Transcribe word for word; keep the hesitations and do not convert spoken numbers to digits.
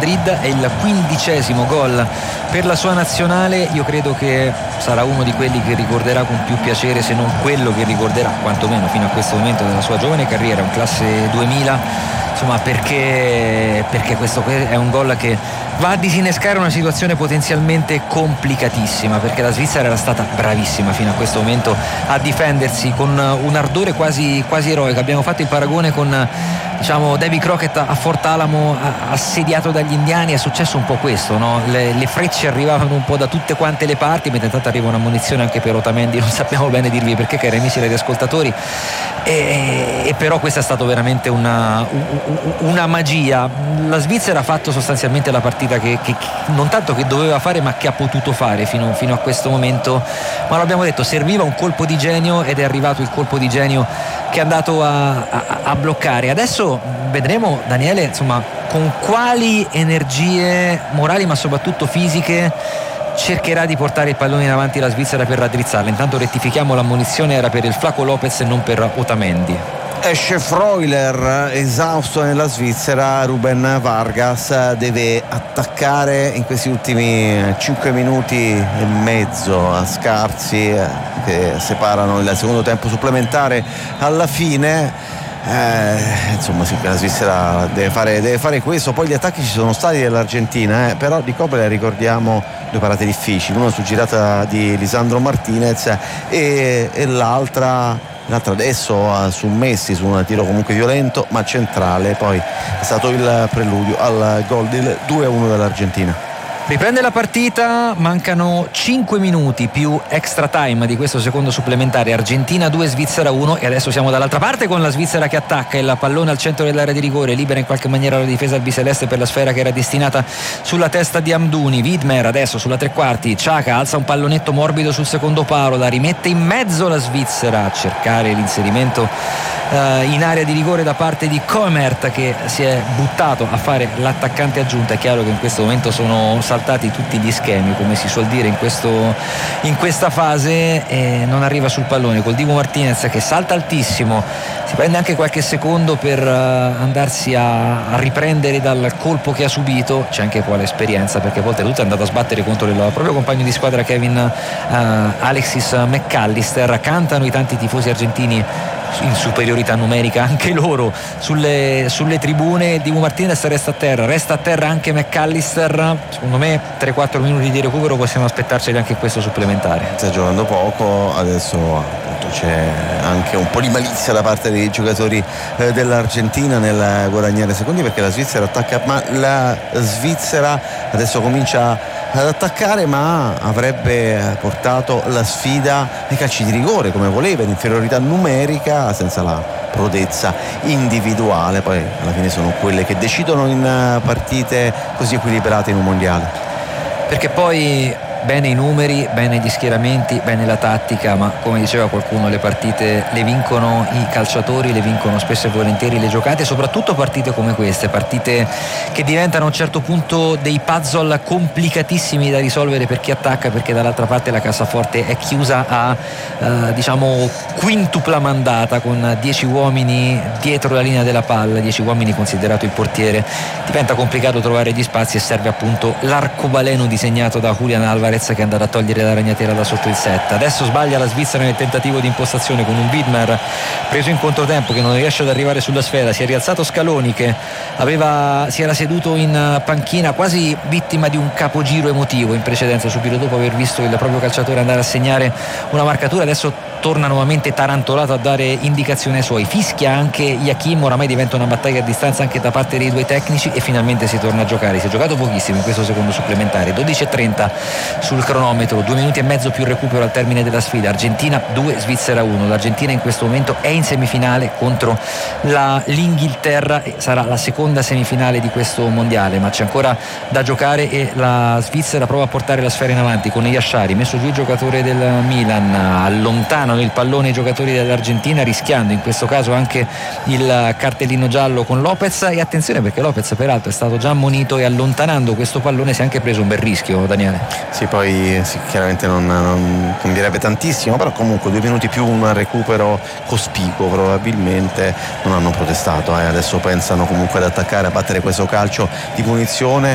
Madrid, è il quindicesimo gol per la sua nazionale. Io credo che sarà uno di quelli che ricorderà con più piacere, se non quello che ricorderà quantomeno fino a questo momento della sua giovane carriera, un classe duemila, insomma, perché, perché questo è un gol che va a disinnescare una situazione potenzialmente complicatissima, perché la Svizzera era stata bravissima fino a questo momento a difendersi con un ardore quasi, quasi eroico. Abbiamo fatto il paragone con, diciamo, Davy Crockett a Fort Alamo, assediato dagli indiani. È successo un po' questo, no? le, le frecce arrivavano un po' da tutte quante le parti, mentre intanto arriva una munizione anche per Otamendi, non sappiamo bene dirvi perché, cari amici radioascoltatori, e, e però questa è stata veramente una, una magia. La Svizzera ha fatto sostanzialmente la partita Che, che, che non tanto che doveva fare, ma che ha potuto fare fino, fino a questo momento. Ma l'abbiamo detto, serviva un colpo di genio ed è arrivato il colpo di genio che è andato a, a, a bloccare. Adesso vedremo, Daniele, insomma, con quali energie morali ma soprattutto fisiche cercherà di portare il pallone in avanti la Svizzera per raddrizzarla. Intanto rettifichiamo, l'ammonizione era per il Flaco Lopez e non per Otamendi. Esce Freuler esausto nella Svizzera. Ruben Vargas deve attaccare in questi ultimi cinque minuti e mezzo scarsi che separano il secondo tempo supplementare alla fine. Eh, insomma sì, la Svizzera deve fare, deve fare questo. Poi gli attacchi ci sono stati dell'Argentina, eh, però di Kobel ricordiamo due parate difficili, una su girata di Lisandro Martinez e, e l'altra l'altra adesso uh, su Messi, su un tiro comunque violento ma centrale. Poi è stato il preludio al gol del due a uno dell'Argentina. Riprende la partita, mancano cinque minuti più extra time di questo secondo supplementare. Argentina due, Svizzera uno, e adesso siamo dall'altra parte con la Svizzera che attacca il pallone al centro dell'area di rigore, libera in qualche maniera la difesa albiceleste per la sfera che era destinata sulla testa di Amdouni. Widmer adesso sulla tre quarti, Xhaka alza un pallonetto morbido sul secondo palo, la rimette in mezzo la Svizzera a cercare l'inserimento uh, in area di rigore da parte di Koemert, che si è buttato a fare l'attaccante aggiunta. È chiaro che in questo momento sono saltati tutti gli schemi, come si suol dire in, questo, in questa fase, e non arriva sul pallone col Dibu Martinez che salta altissimo, si prende anche qualche secondo per uh, andarsi a, a riprendere dal colpo che ha subito. C'è anche poi l'esperienza, perché oltretutto è andato a sbattere contro il proprio compagno di squadra Kevin uh, Alexis McAllister. Cantano i tanti tifosi argentini in superiorità numerica anche loro sulle, sulle tribune. Dibu Martinez resta a terra, resta a terra anche McAllister. Secondo me tre quattro minuti di recupero possiamo aspettarceli anche in questo supplementare. Sta giocando poco adesso, appunto c'è anche un po' di malizia da parte dei giocatori eh, dell'Argentina nel guadagnare secondi, perché la Svizzera attacca, ma la Svizzera adesso comincia ad attaccare, ma avrebbe portato la sfida ai calci di rigore come voleva, in inferiorità numerica, senza la prodezza individuale. Poi alla fine sono quelle che decidono in partite così equilibrate in un mondiale, perché poi bene i numeri, bene gli schieramenti, bene la tattica, ma come diceva qualcuno, le partite le vincono i calciatori, le vincono spesso e volentieri le giocate, soprattutto partite come queste, partite che diventano a un certo punto dei puzzle complicatissimi da risolvere per chi attacca, perché dall'altra parte la cassaforte è chiusa a eh, diciamo quintupla mandata, con dieci uomini dietro la linea della palla, dieci uomini considerato il portiere. Diventa complicato trovare gli spazi e serve appunto l'arcobaleno disegnato da Julian Alvarez, che è andato a togliere la ragnatela da sotto il set. Adesso sbaglia la Svizzera nel tentativo di impostazione con un Widmer preso in controtempo che non riesce ad arrivare sulla sfera. Si è rialzato Scaloni, che aveva, si era seduto in panchina quasi vittima di un capogiro emotivo in precedenza, subito dopo aver visto il proprio calciatore andare a segnare una marcatura. Adesso torna nuovamente tarantolato a dare indicazioni ai suoi, fischia anche Iachim. Oramai diventa una battaglia a distanza anche da parte dei due tecnici e finalmente si torna a giocare. Si è giocato pochissimo in questo secondo supplementare, dodici e trenta sul cronometro, due minuti e mezzo più recupero al termine della sfida. Argentina due, Svizzera uno. L'Argentina in questo momento è in semifinale contro la, l'Inghilterra, e sarà la seconda semifinale di questo mondiale, ma c'è ancora da giocare e la Svizzera prova a portare la sfera in avanti con Yashari, messo giù il giocatore del Milan, allontanano il pallone i giocatori dell'Argentina, rischiando in questo caso anche il cartellino giallo con Lopez. E attenzione, perché Lopez peraltro è stato già ammonito e allontanando questo pallone si è anche preso un bel rischio, Daniele. Sì, poi sì, chiaramente non, non cambierebbe tantissimo, però comunque due minuti più un recupero cospicuo, probabilmente non hanno protestato, eh. Adesso pensano comunque ad attaccare, a battere questo calcio di punizione.